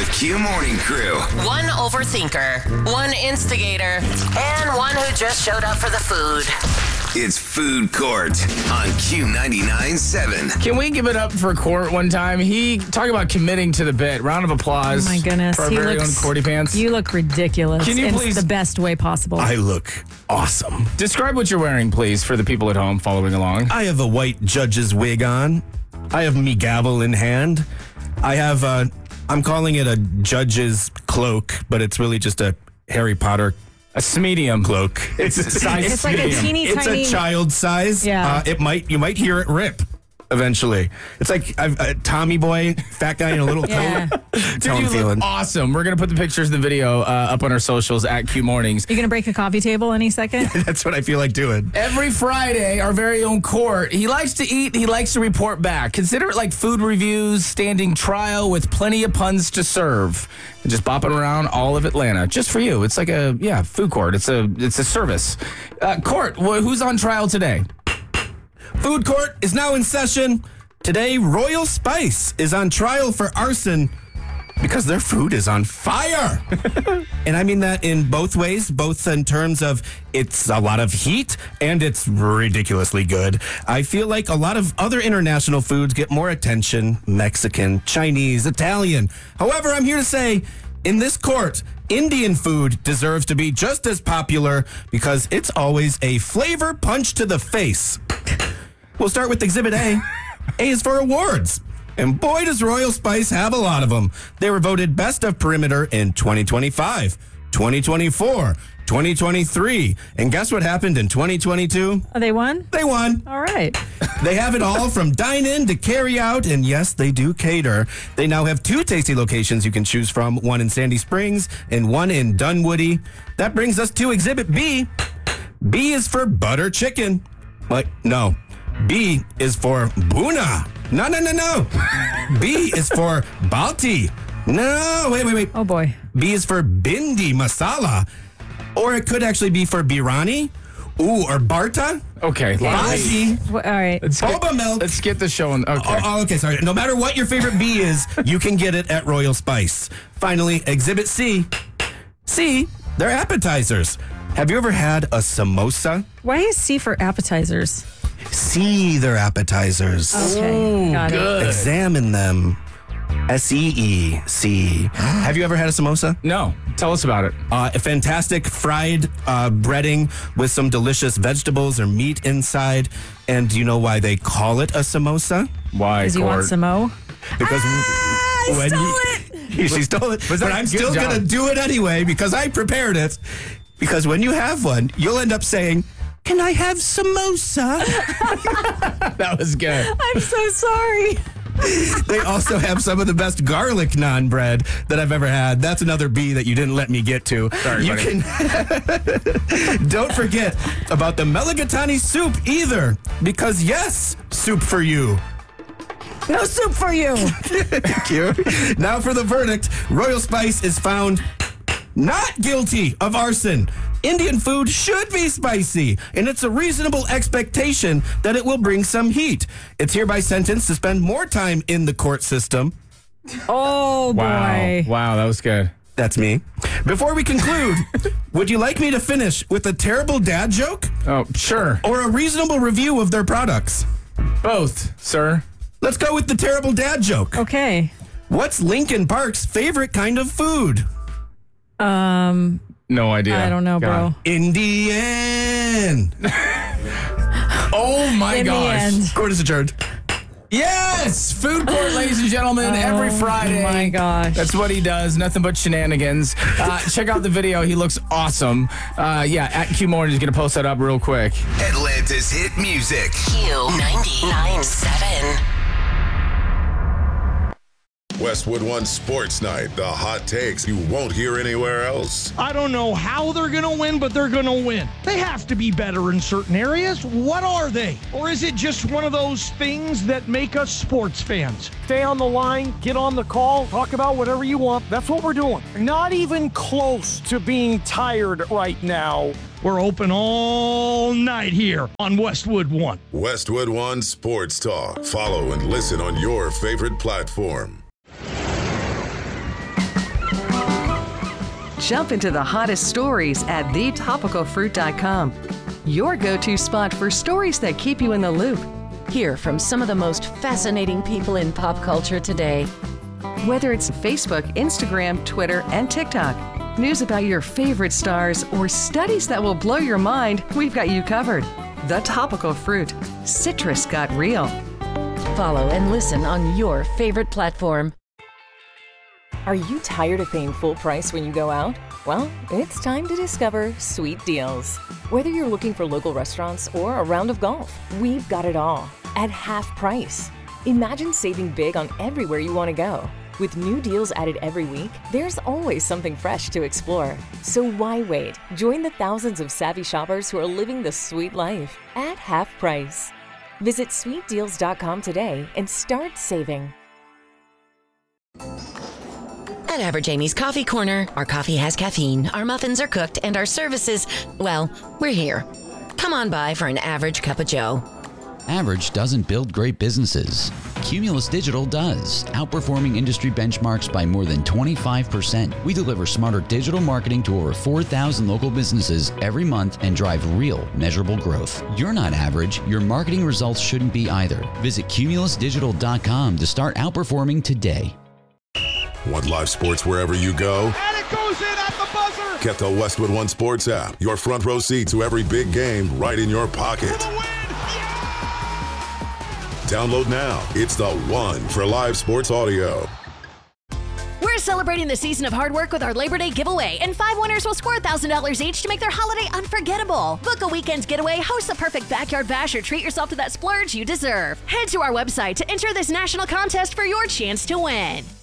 The Q Morning Crew. One overthinker, one instigator, and one who just showed up for the food. It's Food Court on Q99.7. Can we give it up for Court one time? He talk about committing to the bit. Round of applause. Oh my goodness. For our very own Courty Pants. You look ridiculous. Can you in please- the best way possible. I look awesome. Describe what you're wearing, please, for the people at home following along. I have a white judge's wig on. I have me gavel in hand. I have I'm calling it a judge's cloak, but it's really just a Harry Potter A smedium. cloak. It's a size It's like a medium. teeny It's tiny. a child size. Yeah. You might hear it rip eventually. It's like a Tommy boy, fat guy in a little Yeah. coat. Dude, That's how I'm you feeling. look awesome. We're going to put the pictures and the video up on our socials at Q Mornings. You're going to break a coffee table any second? That's what I feel like doing. Every Friday, our very own Court, he likes to eat, he likes to report back. Consider it like food reviews, standing trial with plenty of puns to serve. And just bopping around all of Atlanta, just for you. It's like a, food court. It's a service. Court, who's on trial today? Food Court is now in session. Today, Royal Spice is on trial for arson because their food is on fire. And I mean that in both ways, both in terms of it's a lot of heat and it's ridiculously good. I feel like a lot of other international foods get more attention: Mexican, Chinese, Italian. However, I'm here to say, in this court, Indian food deserves to be just as popular because it's always a flavor punch to the face. We'll start with Exhibit A. A is for awards. And boy, does Royal Spice have a lot of them. They were voted Best of Perimeter in 2025, 2024, 2023. And guess what happened in 2022? Oh, they won? They won. All right. They have it all from dine-in to carry-out, and yes, they do cater. They now have 2 tasty locations you can choose from, one in Sandy Springs and one in Dunwoody. That brings us to Exhibit B. B is for butter chicken. Like, no. B is for Buna. No. B is for Balti. No, wait. Oh, boy. B is for Bindi Masala. Or it could actually be for Birani. Or Barta. Okay. Baji. All right. Boba milk. Let's get the show on. Okay. Okay, sorry. No matter what your favorite B is, you can get it at Royal Spice. Finally, Exhibit C. C, they're appetizers. Have you ever had a samosa? Why is C for appetizers? See their appetizers. Okay. Got it. Examine them. SEEC. Have you ever had a samosa? No. Tell us about it. A fantastic fried breading with some delicious vegetables or meat inside. And do you know why they call it a samosa? Why, Because you want Court? some mo? Because when she stole it. Was that But a I'm good still job? going to do it anyway because I prepared it. Because when you have one, you'll end up saying, "Can I have samosa?" That was good. I'm so sorry. They also have some of the best garlic naan bread that I've ever had. That's another B that you didn't let me get to. Sorry, you buddy. can Don't forget about the Mulligatawny soup either. Because yes, soup for you. No soup for you. Thank you. Now for the verdict. Royal Spice is found not guilty of arson. Indian food should be spicy, and it's a reasonable expectation that it will bring some heat. It's hereby sentenced to spend more time in the court system. Oh, boy. Wow, that was good. That's me. Before we conclude, would you like me to finish with a terrible dad joke Oh, sure. or a reasonable review of their products? Both, sir. Let's go with the terrible dad joke. Okay. What's Lincoln Park's favorite kind of food? No idea. I don't know, bro. Indian. Oh, my In the gosh. end. Court is adjourned. Yes! Food Court, ladies and gentlemen, every Friday. Oh, my gosh. That's what he does. Nothing but shenanigans. Check out the video. He looks awesome. At Q Morning is going to post that up real quick. Atlanta's hit music. Q99.7. Westwood One Sports Night, the hot takes you won't hear anywhere else. I don't know how they're going to win, but they're going to win. They have to be better in certain areas. What are they? Or is it just one of those things that make us sports fans? Stay on the line, get on the call, talk about whatever you want. That's what we're doing. Not even close to being tired right now. We're open all night here on Westwood One. Westwood One Sports Talk. Follow and listen on your favorite platform. Jump into the hottest stories at thetopicalfruit.com. Your go-to spot for stories that keep you in the loop. Hear from some of the most fascinating people in pop culture today. Whether it's Facebook, Instagram, Twitter, and TikTok, news about your favorite stars, or studies that will blow your mind, we've got you covered. The Topical Fruit. Citrus got real. Follow and listen on your favorite platform. Are you tired of paying full price when you go out? Well, it's time to discover Sweet Deals. Whether you're looking for local restaurants or a round of golf, we've got it all at half price. Imagine saving big on everywhere you want to go. With new deals added every week, there's always something fresh to explore. So why wait? Join the thousands of savvy shoppers who are living the sweet life at half price. Visit sweetdeals.com today and start saving. At Average Amy's Coffee Corner, our coffee has caffeine, our muffins are cooked, and our services, well, we're here. Come on by for an average cup of joe. Average doesn't build great businesses. Cumulus Digital does, outperforming industry benchmarks by more than 25%. We deliver smarter digital marketing to over 4,000 local businesses every month and drive real, measurable growth. You're not average. Your marketing results shouldn't be either. Visit cumulusdigital.com to start outperforming today. Want live sports wherever you go? And it goes in at the buzzer. Get the Westwood One Sports app. Your front row seat to every big game right in your pocket. For the win. Yeah! Download now. It's the one for live sports audio. We're celebrating the season of hard work with our Labor Day giveaway, and 5 winners will score $1,000 each to make their holiday unforgettable. Book a weekend getaway, host the perfect backyard bash, or treat yourself to that splurge you deserve. Head to our website to enter this national contest for your chance to win.